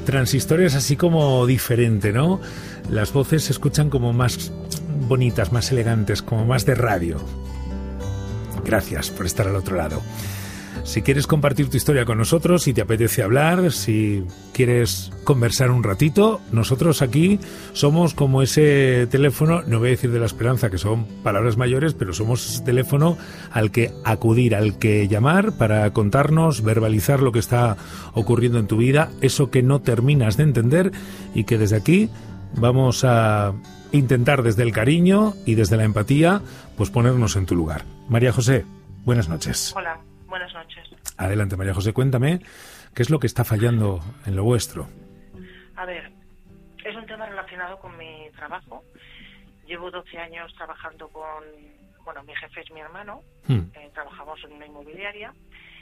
Transistor es así como diferente, ¿no? Las voces se escuchan como más bonitas, más elegantes, como más de radio. Gracias por estar al otro lado. Si quieres compartir tu historia con nosotros, si te apetece hablar, si quieres conversar un ratito, nosotros aquí somos como ese teléfono, no voy a decir de la esperanza, que son palabras mayores, pero somos ese teléfono al que acudir, al que llamar para contarnos, verbalizar lo que está ocurriendo en tu vida, eso que no terminas de entender y que desde aquí vamos a intentar desde el cariño y desde la empatía, pues ponernos en tu lugar. María José, buenas noches. Hola. Buenas noches. Adelante, María José, cuéntame qué es lo que está fallando en lo vuestro. A ver, es un tema relacionado con mi trabajo. Llevo 12 años trabajando con, mi jefe es mi hermano, trabajamos en una inmobiliaria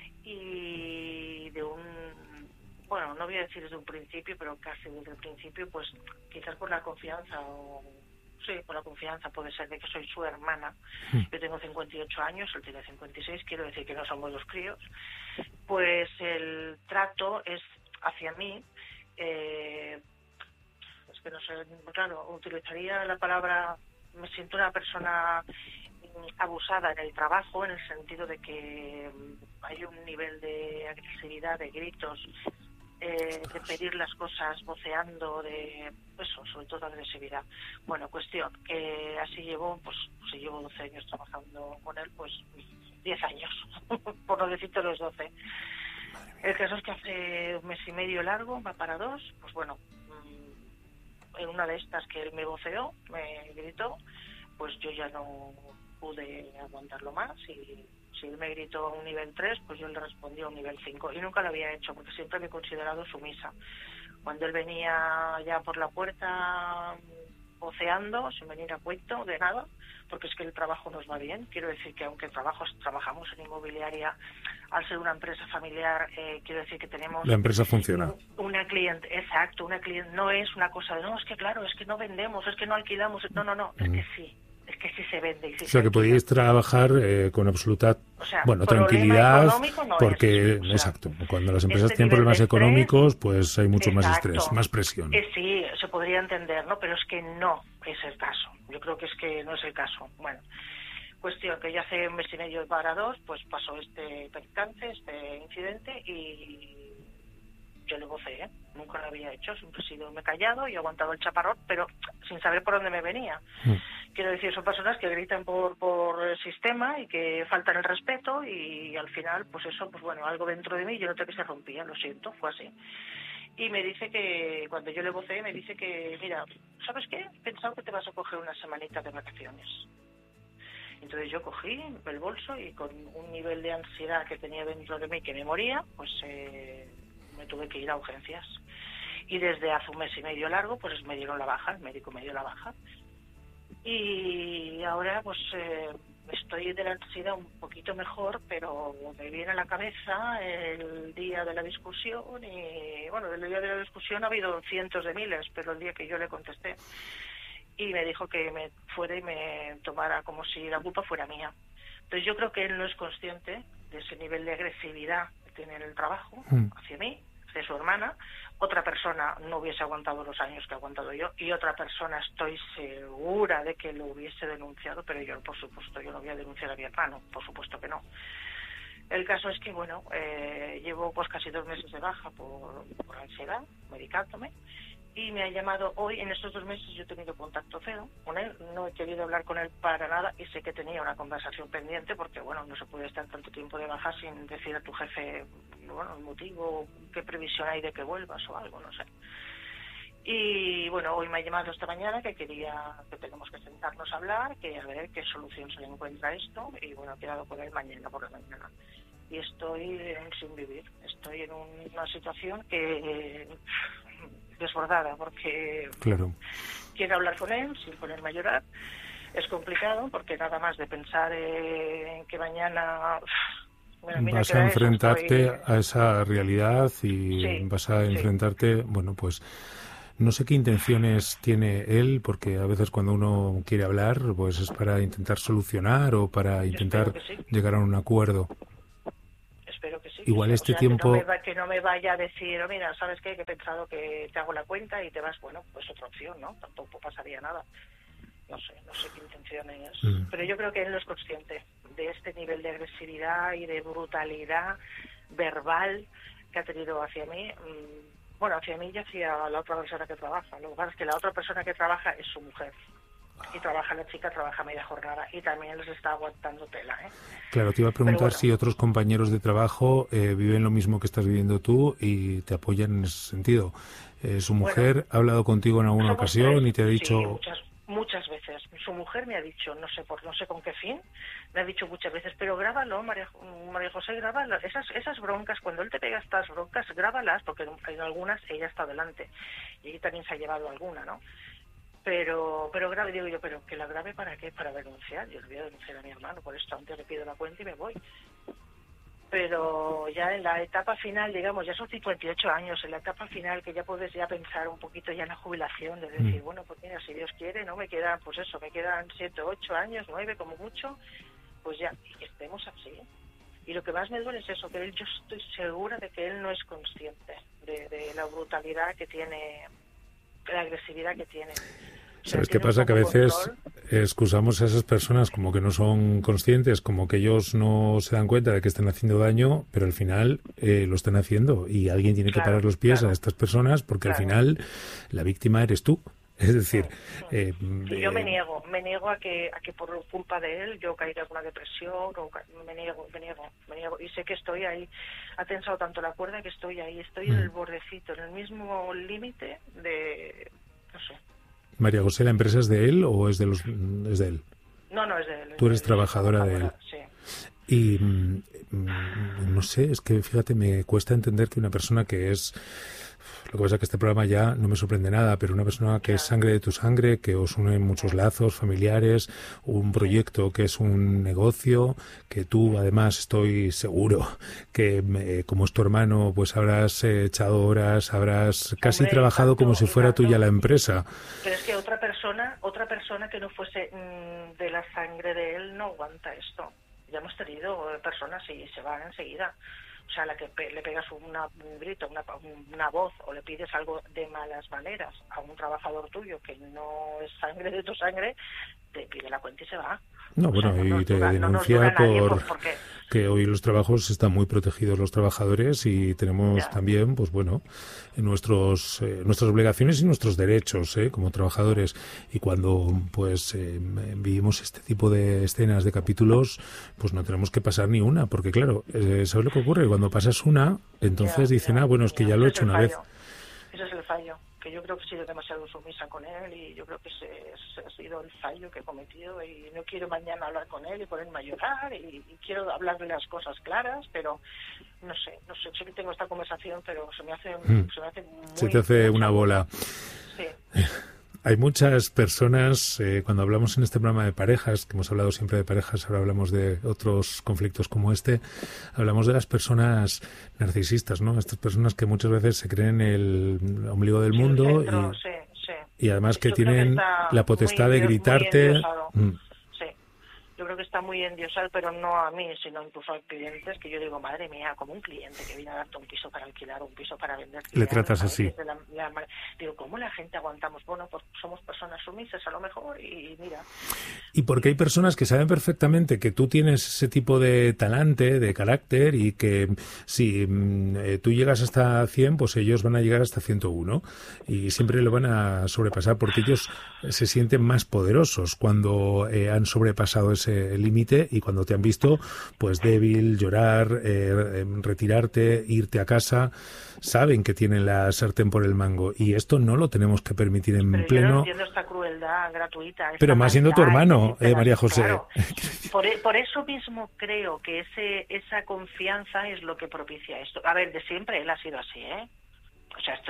y no voy a decir desde un principio, pero casi desde el principio, pues quizás por la confianza por la confianza puede ser de que soy su hermana. Yo tengo 58 años, él tiene 56, quiero decir que no somos dos críos. Pues el trato es hacia mí, es que no sé, claro, utilizaría la palabra, me siento una persona abusada en el trabajo, en el sentido de que hay un nivel de agresividad, de gritos, de pedir las cosas voceando, de eso, sobre todo agresividad. Bueno, cuestión que así llevo, si llevo 12 años trabajando con él, pues 10 años, por no decirte los 12. El caso es que hace un mes y medio largo, va para 2, pues bueno, en una de estas que él me voceó, me gritó, pues yo ya no pude aguantarlo más y si él me gritó a un nivel 3, pues yo le respondí a un nivel 5. Y nunca lo había hecho, porque siempre me he considerado sumisa. Cuando él venía ya por la puerta voceando, sin venir a cuento de nada, porque es que el trabajo nos va bien. Quiero decir que aunque trabajamos en inmobiliaria, al ser una empresa familiar, quiero decir que tenemos... La empresa funciona. Una cliente, no es una cosa de, no, es que claro, es que no vendemos, es que no alquilamos, no, es que sí. Es que sí se vende. Y sí, o sea, que podéis trabajar con absoluta tranquilidad, no porque, exacto, cuando las empresas tienen problemas económicos, pues hay mucho más estrés, más presión. Sí, se podría entender, ¿no? Pero es que no es el caso. Yo creo que es que no es el caso. Bueno, cuestión que ya hace un mes y medio para 2, pues pasó este percance, este incidente, y yo le voceé, nunca lo había hecho, siempre me he callado y he aguantado el chaparrón, pero sin saber por dónde me venía. Quiero decir, son personas que gritan por el sistema y que faltan el respeto y al final, pues eso, algo dentro de mí, yo noté que se rompía, lo siento, fue así. Y me dice que, cuando yo le voceé, me dice que, mira, ¿sabes qué? He pensado que te vas a coger una semanita de vacaciones. Entonces yo cogí el bolso y con un nivel de ansiedad que tenía dentro de mí que me moría, pues me tuve que ir a urgencias. Y desde hace un mes y medio largo, pues me dieron la baja, el médico me dio la baja. Y ahora, pues estoy de la ansiedad un poquito mejor, pero me viene a la cabeza el día de la discusión y, del día de la discusión ha habido cientos de miles, pero el día que yo le contesté y me dijo que me fuera y me tomara como si la culpa fuera mía. Entonces yo creo que él no es consciente de ese nivel de agresividad que tiene en el trabajo hacia mí, hacia su hermana. Otra persona no hubiese aguantado los años que he aguantado yo y otra persona estoy segura de que lo hubiese denunciado, pero yo, por supuesto, yo no voy a denunciar a mi hermano, por supuesto que no. El caso es que, llevo pues casi 2 meses de baja por ansiedad, medicándome, y me ha llamado hoy. En estos 2 meses yo he tenido contacto cero con él, no he querido hablar con él para nada y sé que tenía una conversación pendiente porque, no se puede estar tanto tiempo de baja sin decir a tu jefe, el motivo, qué previsión hay de que vuelvas o algo, no sé. Y, hoy me ha llamado esta mañana que tenemos que sentarnos a hablar, que a ver qué solución se le encuentra a esto y, he quedado con él mañana por la mañana. Y estoy sin vivir, estoy en una situación que... desbordada, porque quiero hablar con él sin ponerme a llorar. Es complicado porque nada más de pensar en que mañana vas a enfrentarte a esa realidad y vas a enfrentarte, pues no sé qué intenciones tiene él, porque a veces cuando uno quiere hablar, pues es para intentar solucionar o para intentar llegar a un acuerdo. Espero que sí. igual este tiempo... Que no me vaya a decir, oh, mira, ¿sabes qué? Que he pensado que te hago la cuenta y te vas, bueno, pues otra opción, ¿no? Tampoco pasaría nada. No sé qué intenciones. Pero yo creo que él no es consciente de este nivel de agresividad y de brutalidad verbal que ha tenido hacia mí. Bueno, hacia mí y hacia la otra persona que trabaja. Lo que pasa es que la otra persona que trabaja es su mujer. Y la chica trabaja media jornada y también les está aguantando tela, ¿eh? Claro, te iba a preguntar si otros compañeros de trabajo viven lo mismo que estás viviendo tú y te apoyan en ese sentido. ¿Su mujer ha hablado contigo en alguna ocasión y te ha dicho...? Sí, muchas veces. Su mujer me ha dicho, no sé con qué fin, me ha dicho muchas veces, pero grábalo, María José, grábalo. Esas broncas, cuando él te pega estas broncas, grábalas, porque en algunas ella está delante y ella también se ha llevado alguna, ¿no? Pero grave, digo yo, ¿pero que la grave para qué? Para denunciar. Yo le voy a denunciar a mi hermano, por esto antes le pido la cuenta y me voy. Pero ya en la etapa final, digamos, ya son 58 años, en la etapa final que ya puedes ya pensar un poquito ya en la jubilación, de decir, bueno, pues mira, si Dios quiere, no me quedan, pues eso, me quedan 7, 8 años, 9 como mucho, pues ya, y que estemos así. Y lo que más me duele es eso, que yo estoy segura de que él no es consciente de la brutalidad que tiene, la agresividad que tiene. ¿Sabes qué pasa? Que a veces excusamos a esas personas como que no son conscientes, como que ellos no se dan cuenta de que están haciendo daño, pero al final lo están haciendo y alguien tiene que parar los pies a estas personas porque al final la víctima eres tú. Es decir... yo me niego a que por culpa de él yo caiga en una depresión, me niego. Y sé que estoy ahí, ha tensado tanto la cuerda que estoy ahí, estoy en el bordecito, en el mismo límite de... no sé. María José, ¿la empresa es de él o es de él? No, es de él. Tú eres trabajadora de él. Sí. Y no sé, es que fíjate, me cuesta entender que una persona que es... Lo que pasa es que este programa ya no me sorprende nada, pero una persona que es sangre de tu sangre, que os une muchos lazos familiares, un proyecto que es un negocio, que tú además estoy seguro que como es tu hermano, pues habrás echado horas, habrás casi trabajado como si fuera tuya la empresa. Pero es que otra persona que no fuese de la sangre de él no aguanta esto. Ya hemos tenido personas y se van enseguida. O sea, la que le pegas un grito, una voz o le pides algo de malas maneras a un trabajador tuyo que no es sangre de tu sangre, te pide la cuenta y se va. No, bueno, y te denuncia que hoy los trabajos están muy protegidos los trabajadores y tenemos también, pues bueno, nuestras obligaciones y nuestros derechos como trabajadores. Y cuando pues vivimos este tipo de escenas, de capítulos, pues no tenemos que pasar ni una, porque claro, ¿sabes lo que ocurre? Cuando pasas una, entonces dicen, bueno, es que ya lo he hecho una vez. Ese es el fallo, que yo creo que he sido demasiado sumisa con él y yo creo que ese ha sido el fallo que he cometido y no quiero mañana hablar con él y ponerme a llorar y quiero hablarle las cosas claras, pero no sé que tengo esta conversación, pero se me hace muy... Se te hace una bola. Sí. Hay muchas personas, cuando hablamos en este programa de parejas, que hemos hablado siempre de parejas, ahora hablamos de otros conflictos como este, hablamos de las personas narcisistas, ¿no? Estas personas que muchas veces se creen el ombligo del mundo y además que tienen la potestad de gritarte. Yo creo que está muy endiosado, pero no a mí, sino incluso a clientes, que yo digo, madre mía, como un cliente que viene a darte un piso para alquilar, un piso para vender. Le tratas así. Digo, ¿cómo la gente aguantamos? Bueno, pues somos personas sumisas a lo mejor y mira. Y porque hay personas que saben perfectamente que tú tienes ese tipo de talante, de carácter, y que si tú llegas hasta 100, pues ellos van a llegar hasta 101 y siempre lo van a sobrepasar porque ellos se sienten más poderosos cuando han sobrepasado ese límite y cuando te han visto pues débil, llorar, retirarte, irte a casa, saben que tienen la sartén por el mango y esto no lo tenemos que permitir en pleno. Yo no entiendo esta crueldad gratuita. Pero más siendo tu hermano, María José. Claro. Por eso mismo creo que esa confianza es lo que propicia esto. A ver, de siempre él ha sido así, ¿eh? O sea, esto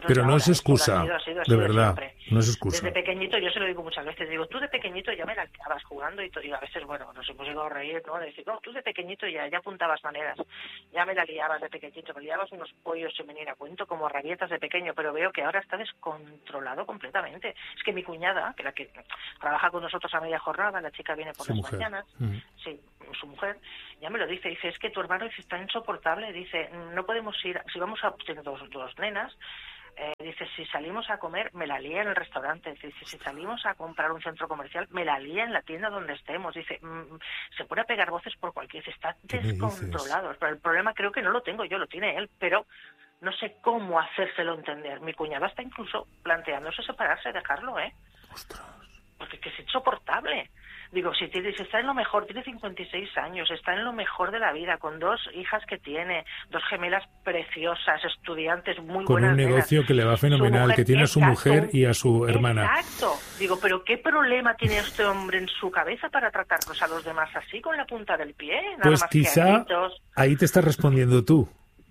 Pero no es excusa, ha sido de verdad, siempre. no es excusa. Desde pequeñito, yo se lo digo muchas veces, digo, tú de pequeñito ya me la liabas jugando y a veces, bueno, nos hemos llegado a reír, ¿no? De decir, no, tú de pequeñito ya apuntabas maneras, ya me la liabas de pequeñito, me liabas unos pollos sin venir a cuento como rabietas de pequeño, pero veo que ahora está descontrolado completamente. Es que mi cuñada, que la que trabaja con nosotros a media jornada, la chica viene por las mañanas, sí, su mujer, ya me lo dice, es que tu hermano está insoportable, dice, no podemos ir, si vamos a tener dos nenas, dice, si salimos a comer, me la lía en el restaurante. Dice, si salimos a comprar un centro comercial, me la lía en la tienda donde estemos. Dice, se pone a pegar voces por cualquier... Está descontrolado. Pero el problema creo que no lo tengo yo, lo tiene él, pero no sé cómo hacérselo entender. Mi cuñada está incluso planteándose separarse, dejarlo, ¡Ostras! Porque que es insoportable. Digo, si está en lo mejor, tiene 56 años, está en lo mejor de la vida, con 2 hijas que tiene, 2 gemelas preciosas, estudiantes muy buenas. Con un negocio que le va fenomenal, que tiene a su mujer y a su hermana. Exacto. Digo, pero ¿qué problema tiene este hombre en su cabeza para tratarnos a los demás así, con la punta del pie? Nada pues más quizá ahí te estás respondiendo tú.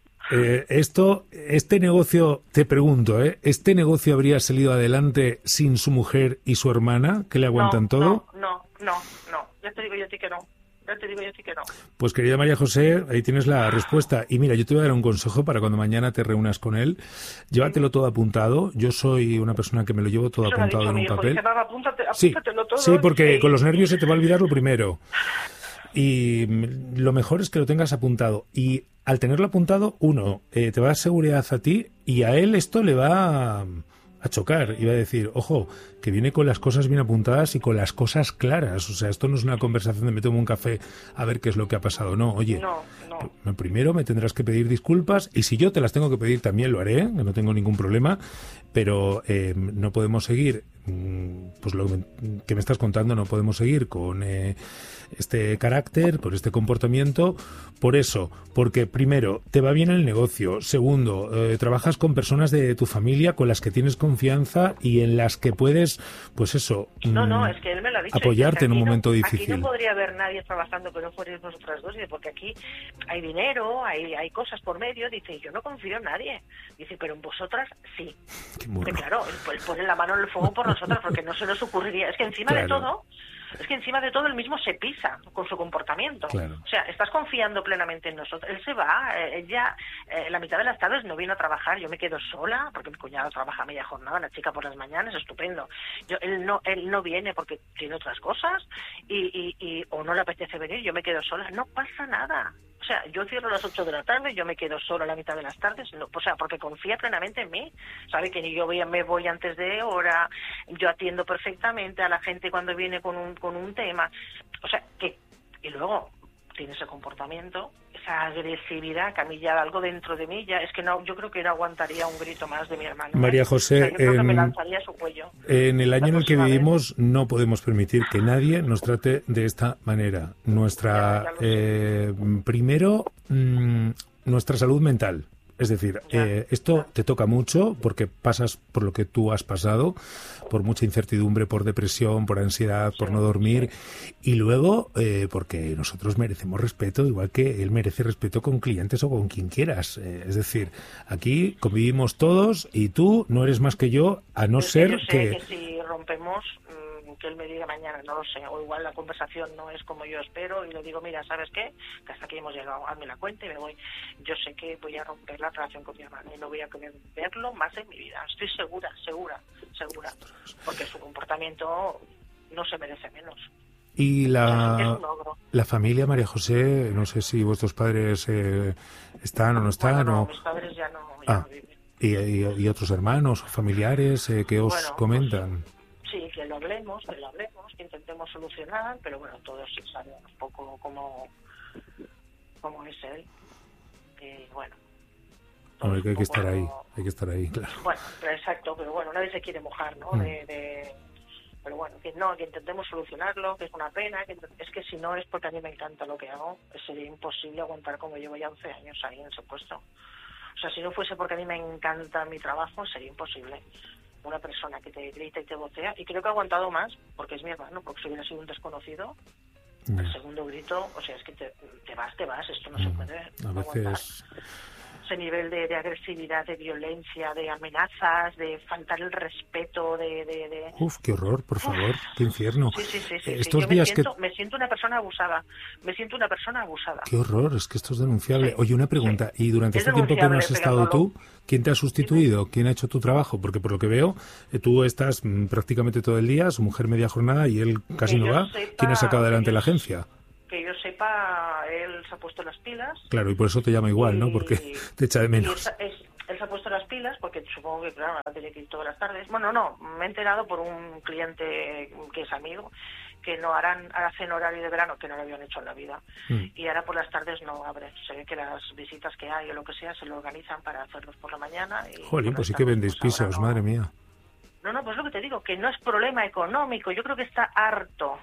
Este negocio, te pregunto, ¿este negocio habría salido adelante sin su mujer y su hermana, que le aguantan todo? No. Ya te digo yo a ti que no. Pues querida María José, ahí tienes la respuesta. Y mira, yo te voy a dar un consejo para cuando mañana te reúnas con él. Llévatelo todo apuntado. Yo soy una persona que me lo llevo todo apuntado en un papel. Apúntatelo todo. Sí, porque con los nervios se te va a olvidar lo primero. Y lo mejor es que lo tengas apuntado. Y al tenerlo apuntado, te va a dar seguridad a ti y a él esto le va a chocar y va a decir, ojo, que viene con las cosas bien apuntadas y con las cosas claras. O sea, esto no es una conversación de me tomo un café a ver qué es lo que ha pasado. No, oye, primero me tendrás que pedir disculpas y si yo te las tengo que pedir también lo haré, que no tengo ningún problema, pero no podemos seguir, pues lo que me estás contando, no podemos seguir con este carácter, con este comportamiento, por eso, porque primero, te va bien el negocio, segundo, trabajas con personas de tu familia con las que tienes confianza y en las que puedes, pues eso, es que él me lo ha dicho, apoyarte en un momento difícil. Aquí no podría haber nadie trabajando que no fuerais nosotras dos, porque aquí hay dinero, hay cosas por medio, dice, y yo no confío en nadie, dice, pero en vosotras sí. Que claro, él pone la mano en el fuego por nosotras, porque no se nos ocurriría, es que encima de todo él mismo se pisa con su comportamiento. Claro. O sea, estás confiando plenamente en nosotros. Él se va, ella la mitad de las tardes no vino a trabajar, yo me quedo sola, porque mi cuñado trabaja media jornada, la chica por las mañanas, estupendo. Él no viene porque tiene otras cosas y o no le apetece venir, yo me quedo sola, no pasa nada. O sea, yo cierro a las 8 de la tarde, yo me quedo sola a la mitad de las tardes, porque confía plenamente en mí. Sabe que yo me voy antes de hora, yo atiendo perfectamente a la gente cuando viene con un tema. O sea, y luego tiene ese comportamiento, esa agresividad que a mí ya algo dentro de mí, ya es que yo creo que no aguantaría un grito más de mi hermano. María José, yo creo que me lanzaría a su cuello. En el año en el que vivimos no podemos permitir que nadie nos trate de esta manera. Primero, nuestra salud mental. Es decir, esto te toca mucho porque pasas por lo que tú has pasado, por mucha incertidumbre, por depresión, por ansiedad, por no dormir, y luego porque nosotros merecemos respeto, igual que él merece respeto con clientes o con quien quieras. Es decir, aquí convivimos todos y tú no eres más que yo, a no ser que si rompemos, que él me diga mañana, no lo sé, o igual la conversación no es como yo espero y le digo, mira, ¿sabes qué? Que hasta aquí hemos llegado, hazme la cuenta y me voy. Yo sé que voy a romper la relación con mi hermano y no voy a querer verlo más en mi vida. Estoy segura, porque su comportamiento no se merece menos. Y la familia, María José, no sé si vuestros padres están o no están. No, mis padres ya no viven. ¿Y otros hermanos o familiares que os comentan? Sí, que lo hablemos, que intentemos solucionar, pero bueno, todos saben un poco cómo es él. Y bueno. Hombre, que hay que estar ahí, claro. Bueno, exacto, pero bueno, nadie se quiere mojar, ¿no? Pero bueno, que intentemos solucionarlo, que es una pena, es que si no es porque a mí me encanta lo que hago, sería imposible aguantar como llevo ya 11 años ahí en ese puesto. O sea, si no fuese porque a mí me encanta mi trabajo, sería imposible. Una persona que te grita y te vocea, y creo que ha aguantado más porque es mi hermano, porque si hubiera sido un desconocido, el segundo grito, o sea, es que te vas, esto no se puede a veces aguantar. ese nivel de agresividad, de violencia, de amenazas, de faltar el respeto, Uf, qué horror, por favor, qué infierno. Sí. Estos Yo días me siento una persona abusada. Qué horror, es que esto es denunciable. Sí. Oye, una pregunta, ¿y durante este tiempo que no has estado tú, quién te ha sustituido? ¿Quién ha hecho tu trabajo? Porque por lo que veo, tú estás prácticamente todo el día, su mujer media jornada y él casi no va. ¿Quién ha sacado adelante la agencia? Que yo sepa, él se ha puesto las pilas. Claro, y por eso te llama igual, ¿no? Porque te echa de menos. Él se ha puesto las pilas porque supongo que, claro, tiene que ir todas las tardes. Bueno, no, me he enterado por un cliente que es amigo, que no hacen horario de verano, que no lo habían hecho en la vida. Y ahora por las tardes no abre. Se ve que las visitas que hay o lo que sea se lo organizan para hacerlos por la mañana. Jolín, pues sí que vendéis pisos, madre mía. No, pues lo que te digo, que no es problema económico. Yo creo que está harto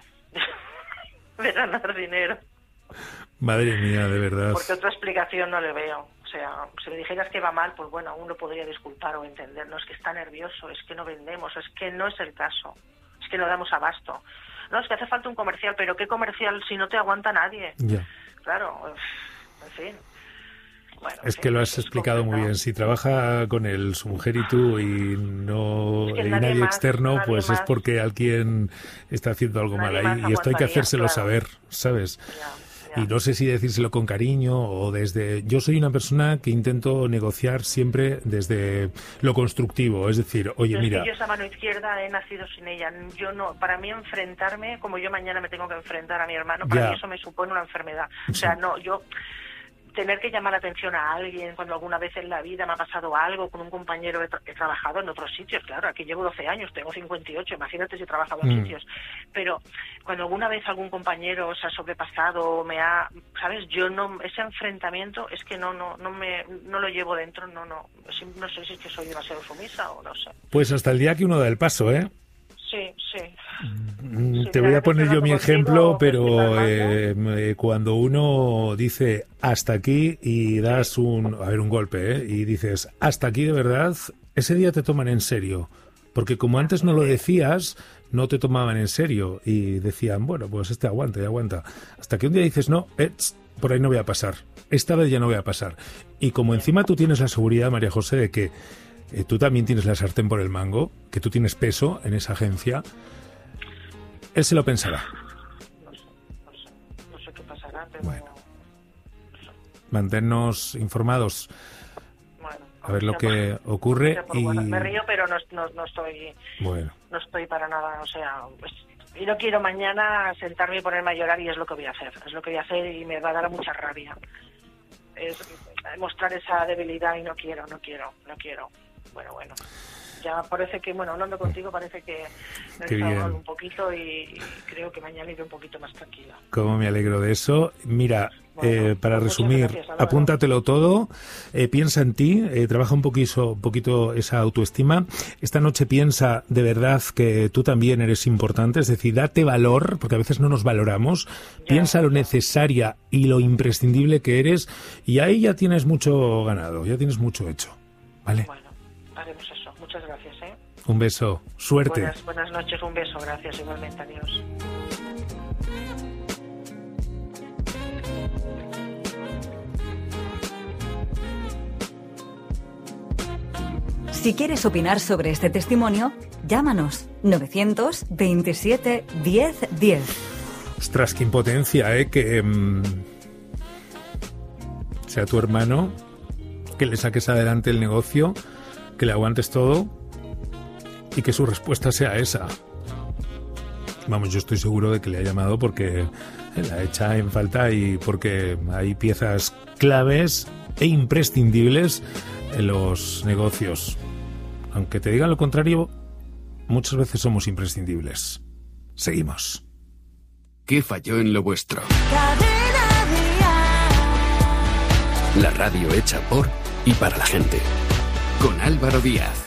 de ganar dinero. Madre mía, de verdad. Porque otra explicación no le veo. O sea, si me dijeras que va mal, pues bueno, aún lo podría disculpar o entender. No, es que está nervioso, es que no vendemos, es que no es el caso. Es que no damos abasto. No, es que hace falta un comercial, pero ¿qué comercial si no te aguanta nadie? Ya. Claro, en fin. Bueno, es que lo has explicado muy bien. Si trabaja con él, su mujer y tú, y no y nadie externo, pues es porque alguien está haciendo algo mal ahí. Y esto hay que hacérselo saber, ¿sabes? Y no sé si decírselo con cariño o desde... Yo soy una persona que intento negociar siempre desde lo constructivo. Es decir, oye, mira... Yo esa mano izquierda he nacido sin ella. Yo no, para mí enfrentarme, como yo mañana me tengo que enfrentar a mi hermano, para mí eso me supone una enfermedad. O sea, no, yo... Tener que llamar la atención a alguien cuando alguna vez en la vida me ha pasado algo con un compañero, he trabajado en otros sitios, claro, aquí llevo 12 años, tengo 58, imagínate si he trabajado en sitios, pero cuando alguna vez algún compañero se ha sobrepasado, ¿sabes? Yo no, ese enfrentamiento es que no lo llevo dentro, no sé si es que soy demasiado sumisa o no sé. Pues hasta el día que uno da el paso, ¿eh? Sí. Te voy a poner yo mi ejemplo, pero cuando uno dice hasta aquí y das un golpe, y dices hasta aquí de verdad, ese día te toman en serio. Porque como antes no lo decías, no te tomaban en serio y decían, bueno, pues aguanta. Hasta que un día dices, no, por ahí no voy a pasar. Esta vez ya no voy a pasar. Y como encima tú tienes la seguridad, María José, de que tú también tienes la sartén por el mango, que tú tienes peso en esa agencia, él se lo pensará. No sé qué pasará, pero... Bueno. Manténnos informados. Bueno, a ver lo que ocurre. Me río, pero no estoy... Bueno. No estoy para nada, o sea... Y no quiero mañana sentarme y ponerme a llorar y es lo que voy a hacer. Es lo que voy a hacer y me va a dar mucha rabia. Es mostrar esa debilidad y no quiero. Bueno. Ya parece que, hablando contigo, parece que me he desahogado un poquito y creo que mañana iré un poquito más tranquila. Cómo me alegro de eso. Mira, para resumir, gracias, apúntatelo todo, piensa en ti, trabaja un poquito esa autoestima. Esta noche piensa de verdad que tú también eres importante, es decir, date valor, porque a veces no nos valoramos. Piensa lo necesaria y lo imprescindible que eres y ahí ya tienes mucho ganado, ya tienes mucho hecho. ¿Vale? Bueno, haremos eso. Muchas gracias, ¿eh? Un beso. Suerte. Buenas noches. Un beso. Gracias. Igualmente. Adiós. Si quieres opinar sobre este testimonio, llámanos 927 10 10. Ostras, qué impotencia, que sea tu hermano, que le saques adelante el negocio, que le aguantes todo y que su respuesta sea esa. Vamos, yo estoy seguro de que le ha llamado porque la echa en falta y porque hay piezas claves e imprescindibles en los negocios. Aunque te digan lo contrario, muchas veces somos imprescindibles. Seguimos. ¿Qué falló en lo vuestro? La radio hecha por y para la gente. Con Álvaro Díaz.